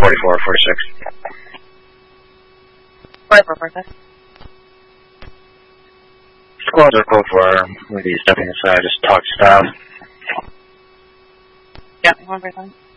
44, 46. 44, 46. Squads are code for maybe stepping aside, just talk to staff. Yeah, 1%.